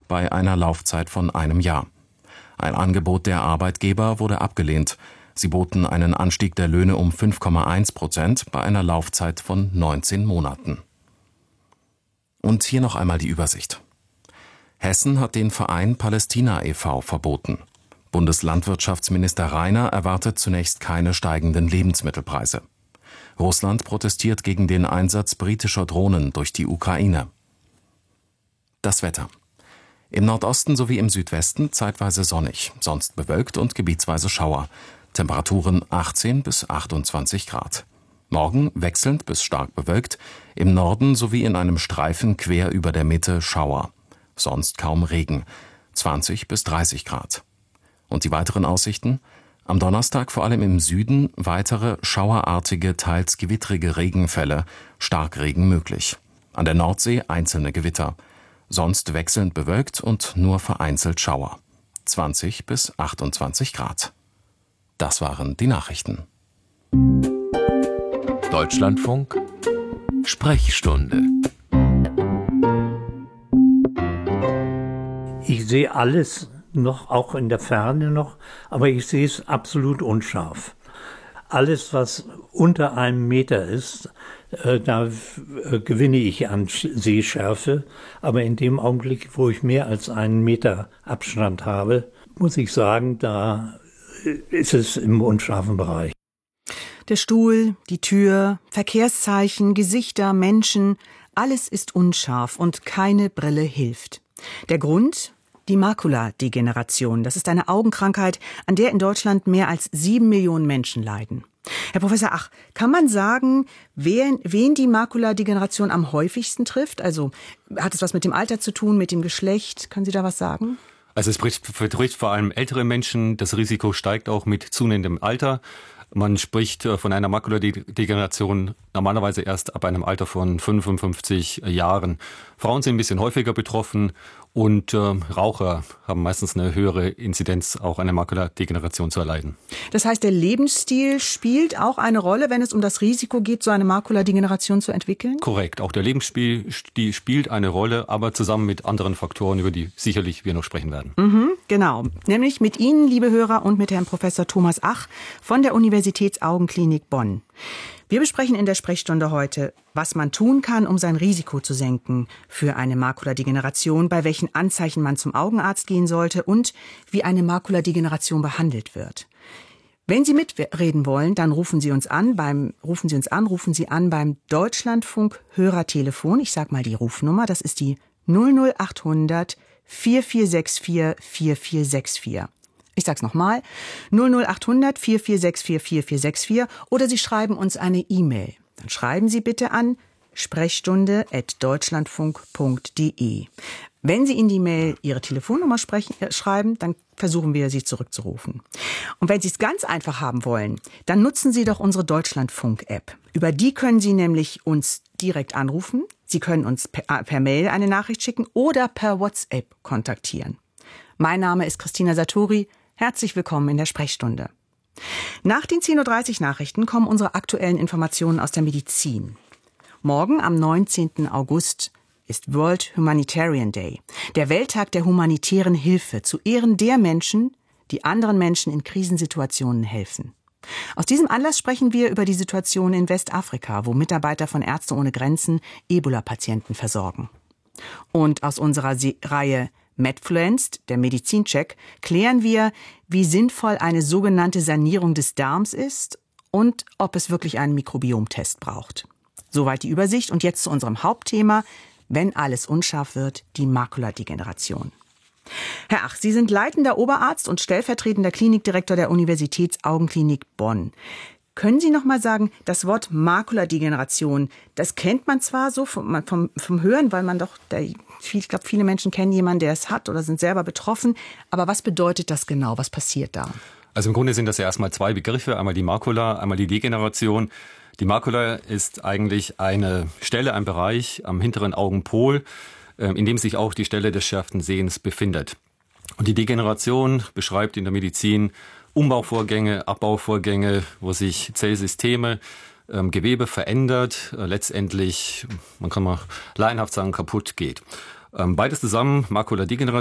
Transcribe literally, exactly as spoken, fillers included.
bei einer Laufzeit von einem Jahr. Ein Angebot der Arbeitgeber wurde abgelehnt. Sie boten einen Anstieg der Löhne um fünf Komma eins Prozent bei einer Laufzeit von neunzehn Monaten. Und hier noch einmal die Übersicht. Hessen hat den Verein Palästina e V verboten. Bundeslandwirtschaftsminister Rainer erwartet zunächst keine steigenden Lebensmittelpreise. Russland protestiert gegen den Einsatz britischer Drohnen durch die Ukraine. Das Wetter. Im Nordosten sowie im Südwesten zeitweise sonnig, sonst bewölkt und gebietsweise Schauer. Temperaturen achtzehn bis achtundzwanzig Grad. Morgen wechselnd bis stark bewölkt, im Norden sowie in einem Streifen quer über der Mitte Schauer. Sonst kaum Regen, zwanzig bis dreißig Grad. Und die weiteren Aussichten? Am Donnerstag vor allem im Süden weitere schauerartige, teils gewittrige Regenfälle, Starkregen möglich. An der Nordsee einzelne Gewitter. Sonst wechselnd bewölkt und nur vereinzelt Schauer. zwanzig bis achtundzwanzig Grad. Das waren die Nachrichten. Deutschlandfunk Sprechstunde. Ich sehe alles noch, auch in der Ferne noch, aber ich sehe es absolut unscharf. Alles, was unter einem Meter ist, äh, da äh, gewinne ich an Sehschärfe. Aber in dem Augenblick, wo ich mehr als einen Meter Abstand habe, muss ich sagen, da ist es im unscharfen Bereich. Der Stuhl, die Tür, Verkehrszeichen, Gesichter, Menschen, alles ist unscharf und keine Brille hilft. Der Grund? Die Makuladegeneration. Das ist eine Augenkrankheit, an der in Deutschland mehr als sieben Millionen Menschen leiden. Herr Professor Ach, kann man sagen, wen, wen die Makuladegeneration am häufigsten trifft? Also hat es was mit dem Alter zu tun, mit dem Geschlecht? Können Sie da was sagen? Also es betrifft vor allem ältere Menschen. Das Risiko steigt auch mit zunehmendem Alter. Man spricht von einer Makuladegeneration normalerweise erst ab einem Alter von fünfundfünfzig Jahren. Frauen sind ein bisschen häufiger betroffen und äh, Raucher haben meistens eine höhere Inzidenz, auch eine Makuladegeneration zu erleiden. Das heißt, der Lebensstil spielt auch eine Rolle, wenn es um das Risiko geht, so eine Makuladegeneration zu entwickeln? Korrekt, auch der Lebensstil spielt eine Rolle, aber zusammen mit anderen Faktoren, über die sicherlich wir noch sprechen werden. Mhm, genau, nämlich mit Ihnen, liebe Hörer, und mit Herrn Professor Thomas Ach von der Universitätsaugenklinik Bonn. Wir besprechen in der Sprechstunde heute, was man tun kann, um sein Risiko zu senken für eine Makuladegeneration, bei welchen Anzeichen man zum Augenarzt gehen sollte und wie eine Makuladegeneration behandelt wird. Wenn Sie mitreden wollen, dann rufen Sie uns an beim rufen Sie uns an, rufen Sie an beim Deutschlandfunk Hörertelefon. Ich sag mal die Rufnummer, das ist die null null achthundert vier vier sechs vier vier vier sechs vier. Ich sag's nochmal, null null achthundert vier vier sechs vier vier vier sechs vier oder Sie schreiben uns eine E-Mail. Dann schreiben Sie bitte an sprechstunde at deutschlandfunk punkt de. Wenn Sie in die Mail Ihre Telefonnummer sprechen, äh, schreiben, dann versuchen wir, Sie zurückzurufen. Und wenn Sie es ganz einfach haben wollen, dann nutzen Sie doch unsere Deutschlandfunk-App. Über die können Sie nämlich uns direkt anrufen. Sie können uns per, per Mail eine Nachricht schicken oder per WhatsApp kontaktieren. Mein Name ist Christina Satori. Herzlich willkommen in der Sprechstunde. Nach den zehn Uhr dreißig Nachrichten kommen unsere aktuellen Informationen aus der Medizin. Morgen am neunzehnten August ist World Humanitarian Day, der Welttag der humanitären Hilfe zu Ehren der Menschen, die anderen Menschen in Krisensituationen helfen. Aus diesem Anlass sprechen wir über die Situation in Westafrika, wo Mitarbeiter von Ärzte ohne Grenzen Ebola-Patienten versorgen. Und aus unserer Se- Reihe Medfluenced, der Medizincheck, klären wir, wie sinnvoll eine sogenannte Sanierung des Darms ist und ob es wirklich einen Mikrobiomtest braucht. Soweit die Übersicht und jetzt zu unserem Hauptthema, wenn alles unscharf wird, die Makuladegeneration. Herr Ach, Sie sind leitender Oberarzt und stellvertretender Klinikdirektor der Universitätsaugenklinik Bonn. Können Sie noch mal sagen, das Wort Makuladegeneration, das kennt man zwar so vom, vom, vom Hören, weil man doch, der, ich glaube, viele Menschen kennen jemanden, der es hat oder sind selber betroffen. Aber was bedeutet das genau? Was passiert da? Also im Grunde sind das ja erstmal zwei Begriffe, einmal die Makula, einmal die Degeneration. Die Makula ist eigentlich eine Stelle, ein Bereich am hinteren Augenpol, in dem sich auch die Stelle des schärfsten Sehens befindet. Und die Degeneration beschreibt in der Medizin Umbauvorgänge, Abbauvorgänge, wo sich Zellsysteme, ähm, Gewebe verändert, äh, letztendlich, man kann mal laienhaft sagen, kaputt geht. Ähm, beides zusammen, Makuladegeneration,